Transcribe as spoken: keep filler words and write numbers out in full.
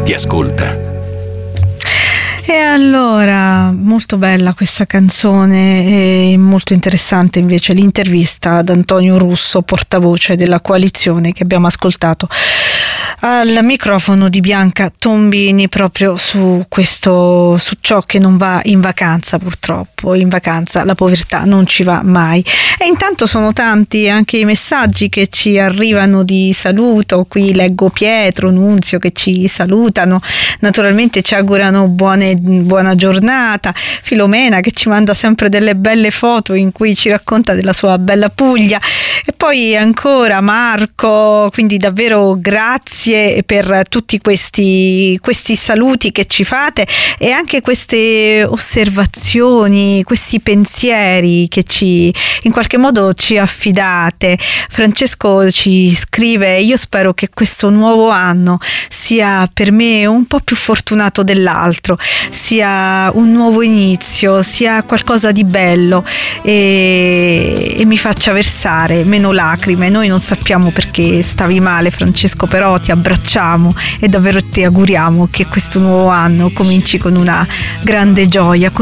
ti ascolta. E allora, molto bella questa canzone e molto interessante invece l'intervista ad Antonio Russo, portavoce della coalizione, che abbiamo ascoltato al microfono di Bianca Tombini, proprio su questo, su ciò che non va in vacanza. Purtroppo in vacanza la povertà non ci va mai. E intanto sono tanti anche i messaggi che ci arrivano di saluto. Qui leggo Pietro, Nunzio che ci salutano, naturalmente ci augurano buone buona giornata. Filomena che ci manda sempre delle belle foto in cui ci racconta della sua bella Puglia, e poi ancora Marco, quindi davvero grazie per tutti questi questi saluti che ci fate e anche queste osservazioni, questi pensieri che ci in qualche modo ci affidate. Francesco ci scrive: io spero che questo nuovo anno sia per me un po' più fortunato dell'altro, sia un nuovo inizio, sia qualcosa di bello e, e mi faccia versare meno lacrime. Noi non sappiamo perché stavi male, Francesco, però ti abbracciamo e davvero ti auguriamo che questo nuovo anno cominci con una grande gioia,